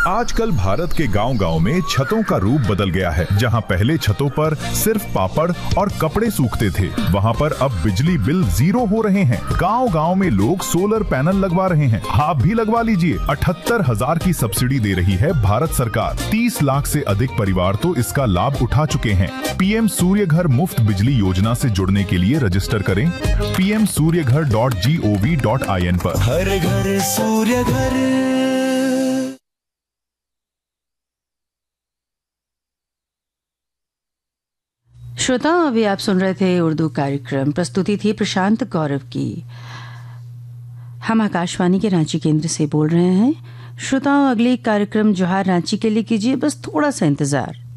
आजकल भारत के गांव-गांव में छतों का रूप बदल गया है। जहां पहले छतों पर सिर्फ पापड़ और कपड़े सूखते थे, वहां पर अब बिजली बिल 0 हो रहे हैं। गांव-गांव में लोग सोलर पैनल लगवा रहे हैं। आप भी लगवा लीजिए। 78,000 की सब्सिडी दे रही है भारत सरकार। 30 लाख से अधिक परिवार तो इसका लाभ उठा चुके हैं। पीएम सूर्य घर मुफ्त बिजली योजना से जुड़ने के लिए रजिस्टर करें pmsuryaghar.gov.in पर। हर घर सूर्य घर। श्रोताओं, अभी आप सुन रहे थे उर्दू कार्यक्रम। प्रस्तुति थी प्रशांत गौरव की। हम आकाशवाणी के रांची केंद्र से बोल रहे हैं। श्रोताओं, अगले कार्यक्रम जोहार रांची के लिए कीजिए बस थोड़ा सा इंतजार।